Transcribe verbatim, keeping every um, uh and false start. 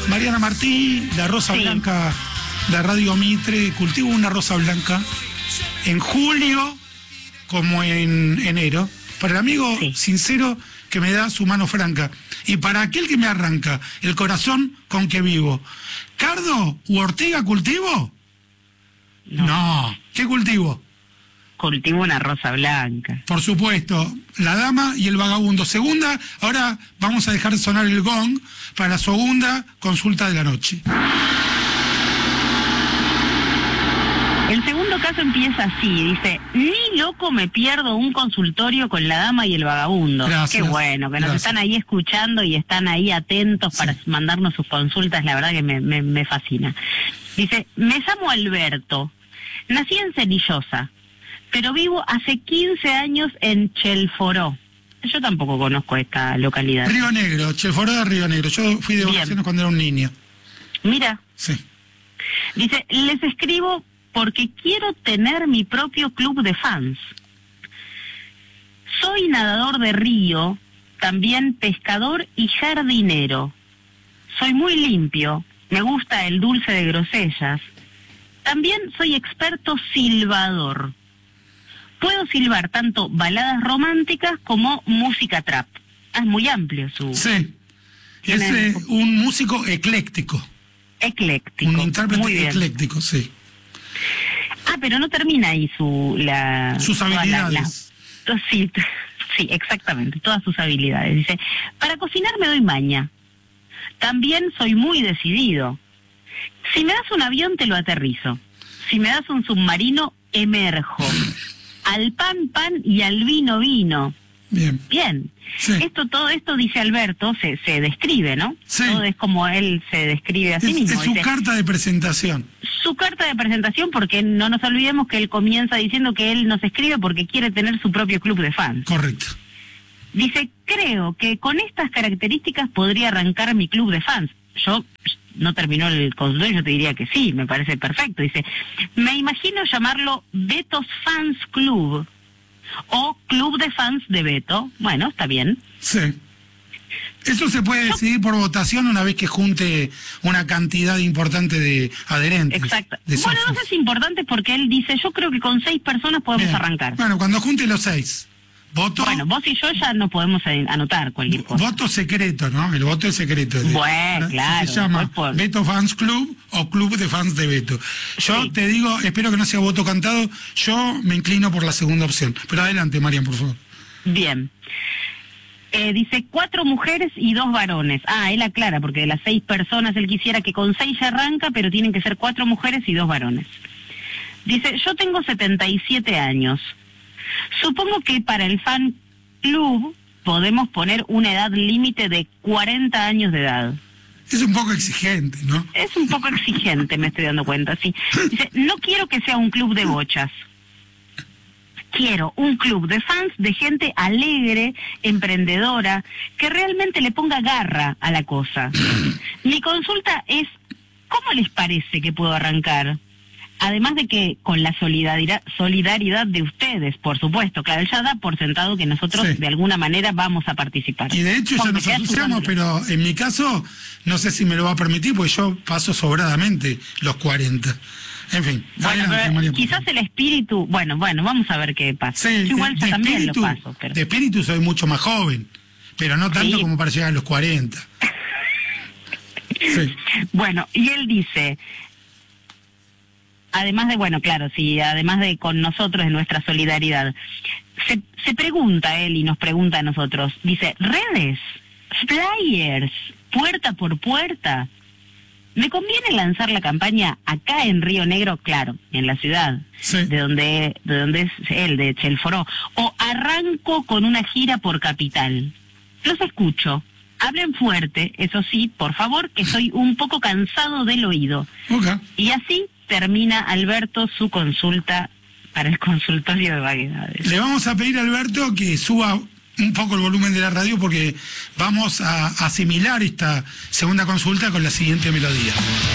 Mariana Martí, la Rosa Sí. Blanca de Radio Mitre, cultivo una rosa blanca en julio como en enero. Para el amigo Sí. sincero que me da su mano franca. Y para aquel que me arranca el corazón con que vivo. ¿Cardo u Ortega cultivo? No. No. ¿Qué cultivo? Cultivo una rosa blanca. Por supuesto, La Dama y el Vagabundo. Segunda, ahora vamos a dejar sonar el gong para la segunda consulta de la noche. El segundo caso empieza así, dice, ni loco me pierdo un consultorio con La Dama y el Vagabundo. Gracias. Qué bueno, que nos Gracias. están ahí escuchando y están ahí atentos Sí. para mandarnos sus consultas, la verdad que me, me, me fascina. Dice, me llamo Alberto, nací en Cenillosa, pero vivo hace quince años en Chelforó. Yo tampoco conozco esta localidad. Río Negro, Chelforó de Río Negro. Yo fui de Bien. vacaciones cuando era un niño. Mira, Sí. dice, les escribo porque quiero tener mi propio club de fans. Soy nadador de río, también pescador y jardinero. Soy muy limpio, me gusta el dulce de grosellas. También soy experto silbador. Puedo silbar tanto baladas románticas como música trap. Ah, es muy amplio su... Sí. Es Tiene- eh, un músico ecléctico. Ecléctico. Un intérprete Muy bien. ecléctico, sí. Ah, pero no termina ahí su... La, Sus toda la- habilidades. la- sí, sí, exactamente, todas sus habilidades. Dice, para cocinar me doy maña. También soy muy decidido. Si me das un avión, te lo aterrizo. Si me das un submarino, emerjo. Al pan, pan y al vino, vino. Bien. Bien. Sí. Esto, todo esto, dice Alberto, se, se describe, ¿no? Sí. Todo es como él se describe a sí Es, mismo. es su Dice, carta de presentación. su carta de presentación, porque no nos olvidemos que él comienza diciendo que él nos escribe porque quiere tener su propio club de fans. Correcto. Dice, creo que con estas características podría arrancar mi club de fans. Yo, no terminó el consultorio, yo te diría que sí, me parece perfecto. Dice, me imagino llamarlo Beto's Fans Club o Club de Fans de Beto. Bueno, está bien. Sí. Eso se puede decidir por votación una vez que junte una cantidad importante de adherentes. Exacto. de Bueno, no socios. sé si es importante porque él dice, yo creo que con seis personas podemos Bien. arrancar. Bueno, cuando junte los seis. Voto, Bueno, vos y yo ya no podemos eh, anotar cualquier cosa. voto secreto, ¿no? El voto es secreto. Bueno, claro, Se llama después por- Beto Fans Club o Club de Fans de Beto. Yo Sí. te digo, espero que no sea voto cantado, yo me inclino por la segunda opción. Pero adelante, Marian, por favor. Bien. Eh, dice cuatro mujeres y dos varones. Ah, él aclara, porque de las seis personas él quisiera que con seis ya arranca, pero tienen que ser cuatro mujeres y dos varones. Dice, yo tengo setenta y siete años. Supongo que para el fan club podemos poner una edad límite de cuarenta años de edad. Es un poco exigente, ¿no? Es un poco exigente, me estoy dando cuenta, sí. Dice, no quiero que sea un club de bochas. Quiero un club de fans de gente alegre, emprendedora, que realmente le ponga garra a la cosa. Mi consulta es, ¿cómo les parece que puedo arrancar? Además de que con la solidaridad, solidaridad de ustedes, por supuesto. Claro, él ya da por sentado que nosotros Sí. de alguna manera vamos a participar. Y de hecho ya Aunque nos sea asociamos, sudando. pero en mi caso no sé si me lo va a permitir, porque yo paso sobradamente los cuarenta. En fin, Bueno, adelante, pero Marian, por quizás favor. el espíritu, bueno, bueno, vamos a ver qué pasa. Sí, Yo igual de- yo de también espíritu, lo paso, pero... de espíritu soy mucho más joven, pero no tanto Sí. como para llegar a los cuarenta. Sí. Bueno, y él dice, además de, bueno, claro, sí, además de con nosotros, de nuestra solidaridad, se, se pregunta él y nos pregunta a nosotros, dice, redes, flyers, puerta por puerta, ¿me conviene lanzar la campaña acá en Río Negro, claro, en la ciudad, Sí. de donde de donde es él, de Chelforó, o arranco con una gira por Capital? Los escucho. Hablen fuerte, eso sí, por favor, que soy un poco cansado del oído. Ok. Y así termina Alberto su consulta para el consultorio de vaguedades. Le vamos a pedir a Alberto que suba un poco el volumen de la radio porque vamos a asimilar esta segunda consulta con la siguiente melodía.